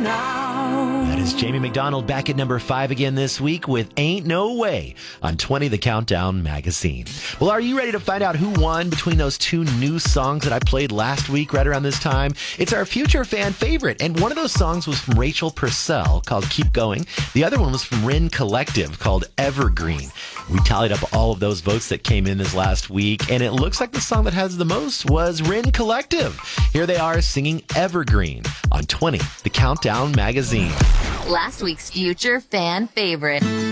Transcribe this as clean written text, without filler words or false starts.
now. That is Jamie McDonald back at number 5 again this week with Ain't No Way on 20 The Countdown magazine. Well, are you ready to find out who won between those two new songs that I played last week right around this time? It's our future fan favorite, and one of those songs was from Rachel Purcell called Keep Going. The other one was from Rin Collective called Evergreen. We tallied up all of those votes that came in this last week, and it looks like the song that has the most was Rin Collective. Here they are singing Evergreen on 20 The Countdown magazine. Last week's future fan favorite.